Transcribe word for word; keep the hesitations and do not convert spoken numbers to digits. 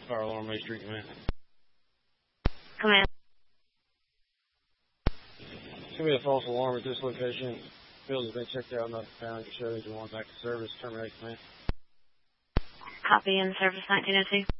Fire alarm, May Street, command. Command. Should be a false alarm at this location. Building's been checked out, nothing found. Your show engine one back to service. Terminate, command. Copy in service nineteen oh two.